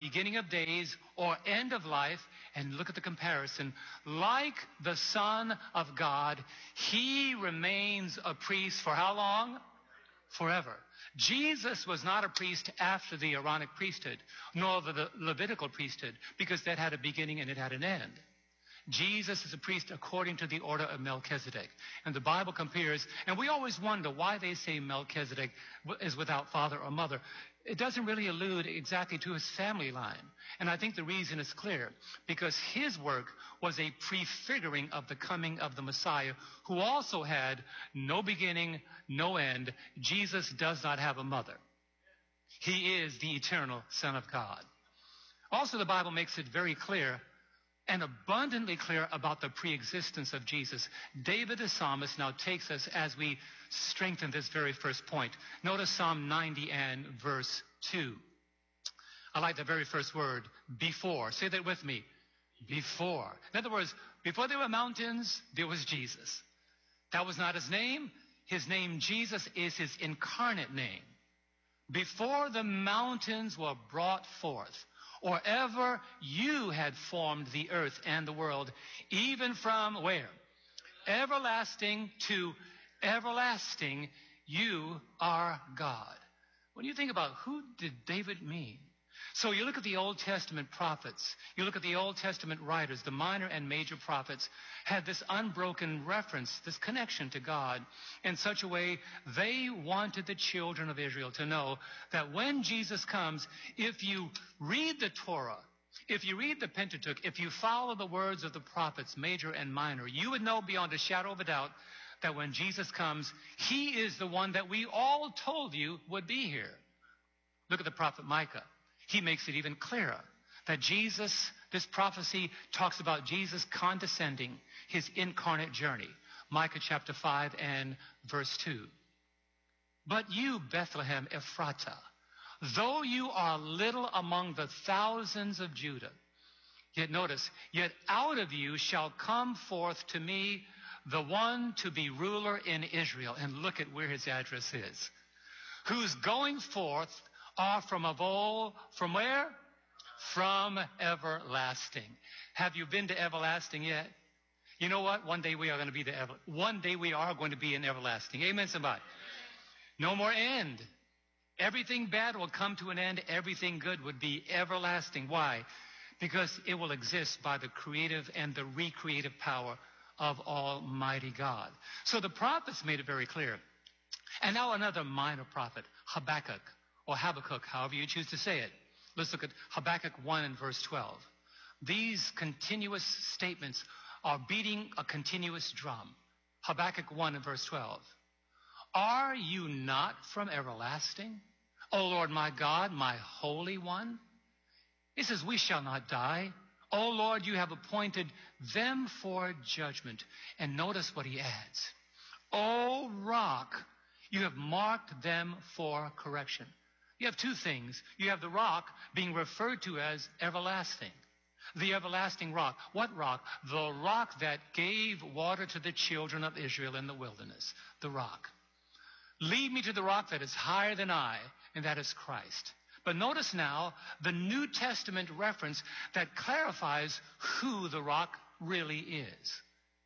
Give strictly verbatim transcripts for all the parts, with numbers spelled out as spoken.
beginning of days or end of life. And look at the comparison. Like the Son of God, he remains a priest for how long? Forever. Jesus was not a priest after the Aaronic priesthood, nor the Levitical priesthood, because that had a beginning and it had an end. Jesus is a priest according to the order of Melchizedek. And the Bible compares, and we always wonder why they say Melchizedek is without father or mother. It doesn't really allude exactly to his family line. And I think the reason is clear, because his work was a prefiguring of the coming of the Messiah, who also had no beginning, no end. Jesus does not have a mother. He is the eternal Son of God. Also, the Bible makes it very clear and abundantly clear about the preexistence of Jesus. David the psalmist now takes us as we strengthen this very first point. Notice Psalm ninety and verse two. I like the very first word, before. Say that with me. Before. In other words, before there were mountains, there was Jesus. That was not his name. His name, Jesus, is his incarnate name. Before the mountains were brought forth, or ever you had formed the earth and the world, even from where? Everlasting to everlasting, you are God. When you think about who did David mean? So you look at the Old Testament prophets, you look at the Old Testament writers, the minor and major prophets had this unbroken reference, this connection to God in such a way they wanted the children of Israel to know that when Jesus comes, if you read the Torah, if you read the Pentateuch, if you follow the words of the prophets, major and minor, you would know beyond a shadow of a doubt that when Jesus comes, he is the one that we all told you would be here. Look at the prophet Micah. He makes it even clearer that Jesus, this prophecy talks about Jesus condescending his incarnate journey. Micah chapter five and verse two. But you, Bethlehem Ephratah, though you are little among the thousands of Judah, yet notice, yet out of you shall come forth to me the one to be ruler in Israel. And look at where his address is. Whose going forth are from of old, from where? From everlasting. Have you been to everlasting yet? You know what? One day we are going to be the ever, one day we are going to be in everlasting. Amen, somebody. No more end. Everything bad will come to an end. Everything good would be everlasting. Why? Because it will exist by the creative and the recreative power of Almighty God. So the prophets made it very clear. And now another minor prophet, Habakkuk, or Habakkuk, however you choose to say it. Let's look at Habakkuk one and verse twelve. These continuous statements are beating a continuous drum. Habakkuk one and verse twelve. Are you not from everlasting, O Lord my God, my Holy One? He says, we shall not die. O Lord, you have appointed them for judgment. And notice what he adds. O rock, you have marked them for correction. You have two things. You have the rock being referred to as everlasting. The everlasting rock. What rock? The rock that gave water to the children of Israel in the wilderness. The rock. Lead me to the rock that is higher than I, and that is Christ. But notice now the New Testament reference that clarifies who the rock really is.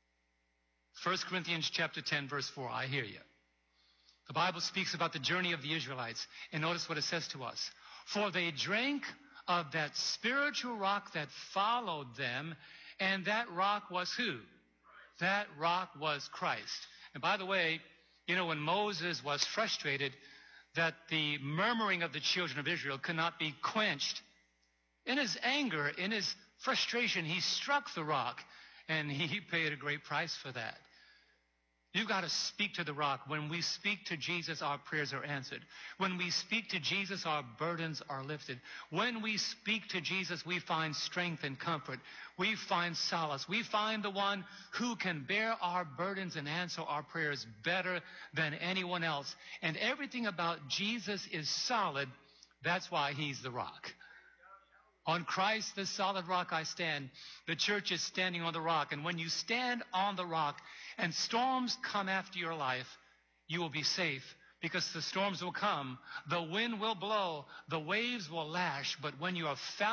First Corinthians chapter ten, verse four. I hear you. The Bible speaks about the journey of the Israelites. And notice what it says to us. For they drank of that spiritual rock that followed them, and that rock was who? That rock was Christ. And by the way, you know, when Moses was frustrated that the murmuring of the children of Israel could not be quenched, in his anger, in his frustration, he struck the rock, and he paid a great price for that. You've got to speak to the rock. When we speak to Jesus, our prayers are answered. When we speak to Jesus, our burdens are lifted. When we speak to Jesus, we find strength and comfort. We find solace. We find the one who can bear our burdens and answer our prayers better than anyone else. And everything about Jesus is solid. That's why he's the rock. On Christ, the solid rock I stand. The church is standing on the rock. And when you stand on the rock and storms come after your life, you will be safe, because the storms will come, the wind will blow, the waves will lash. But when you are found